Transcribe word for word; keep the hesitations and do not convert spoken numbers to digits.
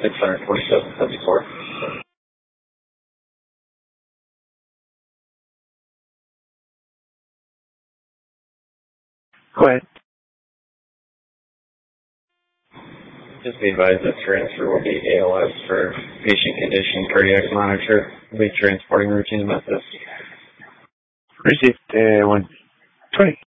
six hundred forty-seven seventy-four. Go ahead. Just be advised that transfer will be A L S for patient condition cardiac monitor. We'll be transporting routine methods. Received uh, one twenty.